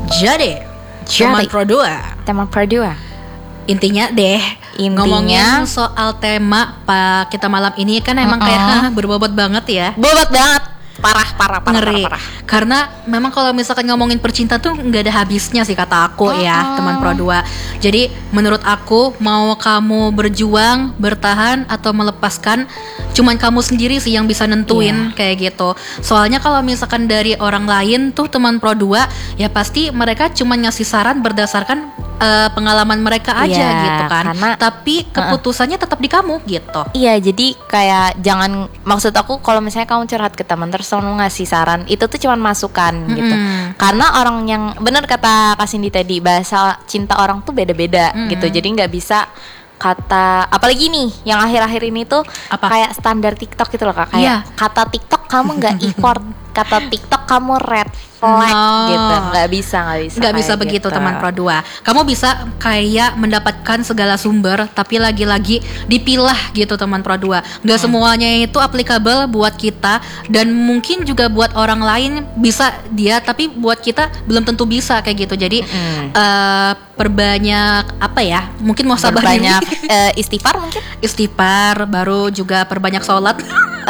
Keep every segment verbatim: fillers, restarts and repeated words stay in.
Jadi, teman Jadi, Pro dua. Teman Pro dua. Intinya deh, Intinya- ngomongin soal tema Pak kita malam ini kan emang Mm-mm. kayak hah, berbobot banget ya. Bobot banget. Parah, parah, parah, Ngeri. parah, parah. Karena memang kalau misalkan ngomongin percintaan tuh nggak ada habisnya sih kata aku ya, Mm-mm. teman Pro dua. Jadi menurut aku mau kamu berjuang, bertahan atau melepaskan, cuman kamu sendiri sih yang bisa nentuin kayak gitu. Soalnya kalau misalkan dari orang lain tuh teman Pro dua, ya pasti mereka cuman ngasih saran berdasarkan eh, pengalaman mereka aja Iya, gitu kan. karena- Tapi keputusannya tetap di kamu gitu. Iya, jadi kayak jangan, maksud aku kalau misalnya kamu curhat ke teman terus kamu ngasih saran, itu tuh cuman masukan gitu. Mm-mm. Karena orang yang benar kata Kak Cindy tadi, bahasa cinta orang tuh beda-beda Mm-mm. gitu. Jadi nggak bisa kata, apalagi nih yang akhir-akhir ini tuh Apa? kayak standar TikTok gitu loh Kak. Iya. Kayak kata TikTok kamu nggak effort, kata TikTok kamu red flag No. gitu. Nggak bisa, nggak bisa. Nggak bisa kayak begitu gitu. teman Pro dua. Kamu bisa kayak mendapatkan segala sumber, tapi lagi-lagi dipilah gitu teman Pro dua. Nggak semuanya itu applicable buat kita, dan mungkin juga buat orang lain bisa dia, tapi buat kita belum tentu bisa kayak gitu. Jadi Mm. eh, perbanyak apa ya? Mungkin mau sabar Banyak eh, istighfar mungkin. istighfar, baru juga perbanyak sholat.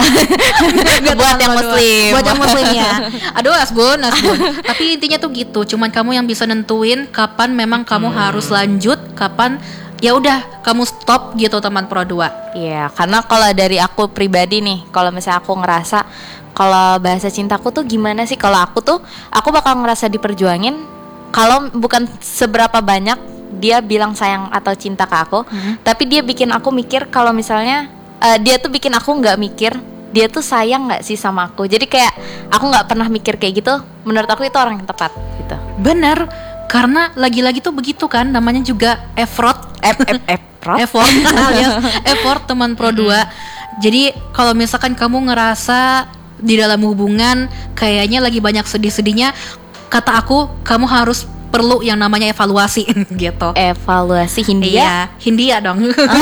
Buat yang muslim. Buat yang muslim ya. Aduh asbun, asbun. Tapi intinya tuh gitu. Cuman kamu yang bisa nentuin kapan memang kamu harus lanjut, kapan ya udah kamu stop gitu teman Pro dua. Iya, karena kalau dari aku pribadi nih, kalau misalnya aku ngerasa kalau bahasa cintaku tuh gimana sih? Kalau aku tuh, aku bakal ngerasa diperjuangin kalau bukan seberapa banyak dia bilang sayang atau cinta ke aku, Hmm. tapi dia bikin aku mikir kalau misalnya eh, dia tuh bikin aku nggak mikir dia tuh sayang nggak sih sama aku. Jadi kayak aku nggak pernah mikir kayak gitu. Menurut aku itu orang yang tepat gitu. Bener, karena lagi-lagi tuh begitu kan, namanya juga effort. F F F effort alias effort teman Pro dua. Jadi kalau misalkan kamu ngerasa di dalam hubungan kayaknya lagi banyak sedih-sedihnya, kata aku kamu harus perlu yang namanya evaluasi gitu. Evaluasi Hindia. Iya, Hindia dong.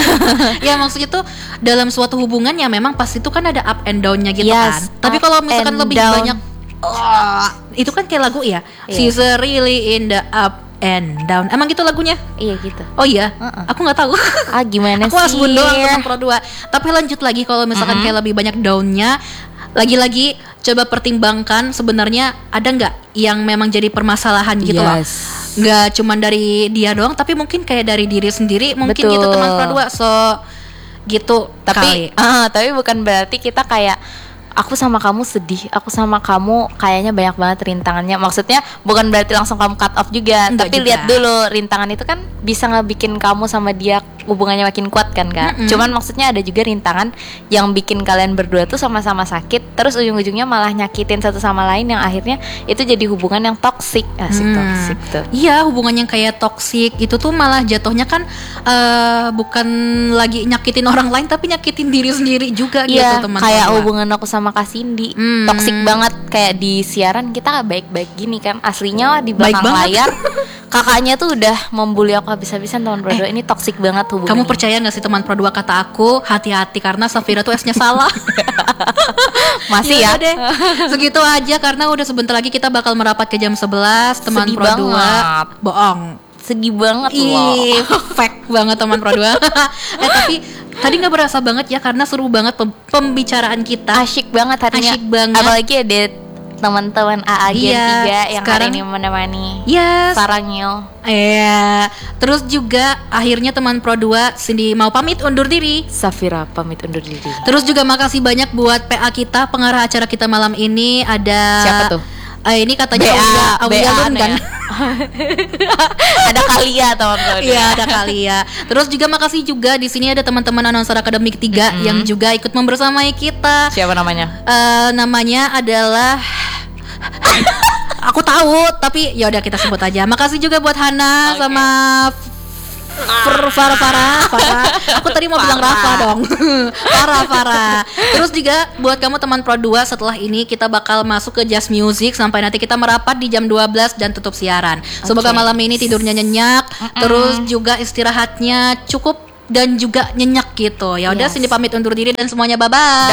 Ya maksudnya tuh dalam suatu hubungan ya memang pasti itu kan ada up and down-nya gitu Yes, kan. Tapi up kalau misalkan and lebih down. banyak oh, itu kan kayak lagu ya. Iya. She's really in the up and down. Emang gitu lagunya? Iya gitu. Oh iya, Uh-uh. aku nggak tahu. Ah gimana Aku sih? asbun doang teman Pro dua. Tapi lanjut lagi kalau misalkan Mm-hmm. kayak lebih banyak downnya, lagi-lagi coba pertimbangkan sebenarnya ada nggak yang memang jadi permasalahan gitu loh. Yes. Nggak cuman dari dia doang, tapi mungkin kayak dari diri sendiri, mungkin Betul. gitu teman Pro dua. So gitu Tapi kali. ah, tapi bukan berarti kita kayak aku sama kamu sedih, aku sama kamu kayaknya banyak banget rintangannya. Maksudnya bukan berarti langsung kamu cut off juga, Enggak tapi juga. lihat dulu rintangan itu kan bisa ngebikin kamu sama dia hubungannya makin kuat kan Kak. Mm-mm. Cuman maksudnya ada juga rintangan yang bikin kalian berdua tuh sama-sama sakit, terus ujung-ujungnya malah nyakitin satu sama lain yang akhirnya itu jadi hubungan yang toksik. Asik Hmm. toksik tuh. Iya, hubungan yang kayak toksik itu tuh malah jatuhnya kan eh, bukan lagi nyakitin orang lain, tapi nyakitin diri sendiri juga Iya, gitu teman kayak Pro dua. hubungan aku sama Kak Cindy, Hmm. toksik banget. Kayak di siaran kita baik-baik gini kan, aslinya di Baik belakang banget. layar kakaknya tuh udah membuli aku habis-habisan teman berdua. Ini toksik banget hubungannya. Kamu percaya gak sih teman Pro dua kata aku, hati-hati karena Safira tuh S-nya salah. Masih ya? Yaudah deh, segitu aja karena udah sebentar lagi kita bakal merapat ke jam sebelas teman Sedih Pro dua. banget. Bohong. Sedih banget Ih, loh. fake banget teman Pro dua. Eh tapi tadi nggak berasa banget ya karena seru banget pem- pembicaraan kita. Asyik banget hatinya. Asyik banget. Apalagi ada teman-teman A A Gen Iya, tiga yang sekarang- hari ini menemani Yes. Sarangil. Iya. Terus juga akhirnya teman Pro dua Cindy mau pamit undur diri. Safira pamit undur diri. Terus juga makasih banyak buat P A kita, pengarah acara kita malam ini. Ada Siapa tuh? Eh, ini katanya B A, Aulia, Aulia B A Lun kan? ya? Ada Kalia teman-teman. Iya, ada kali ya. Terus juga makasih juga di sini ada teman-teman announcer akademik tiga Mm-mm. yang juga ikut membersamai kita. Siapa namanya? Eh, namanya adalah aku tahu, tapi ya udah kita sebut aja. Makasih juga buat Hana Oke. sama Farah Farah Farah Farah. Aku tadi mau bilang Farah. Rafa dong. Farah Farah. Terus juga buat kamu teman Pro dua, setelah ini kita bakal masuk ke Just Music sampai nanti kita merapat di jam dua belas dan tutup siaran. Semoga Oke. malam ini tidurnya nyenyak, terus juga istirahatnya cukup dan juga nyenyak gitu. Ya udah, Yes. Cindy pamit undur diri dan semuanya bye bye.